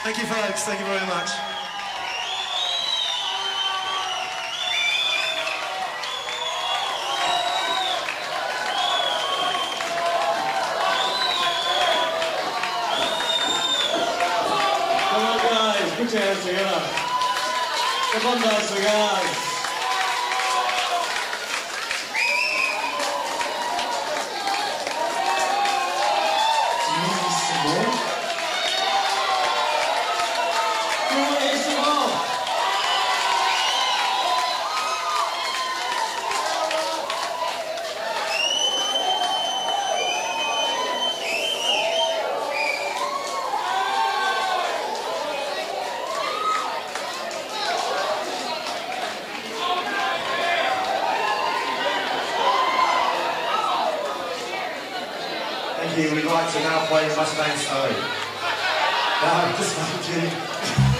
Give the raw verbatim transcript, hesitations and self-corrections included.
Thank you, folks. Thank you very much. Come on, guys. Put your hands together. Come on, guys, guys. Thank you. We'd like to now play the Mustang Story. No, just kidding.